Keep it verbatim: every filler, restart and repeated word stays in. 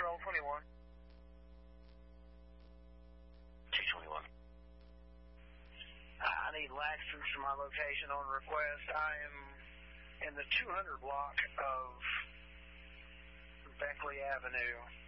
Control twenty-one. two twenty-one. I need Laxton for my location on request. I am in the two hundred block of Beckley Avenue.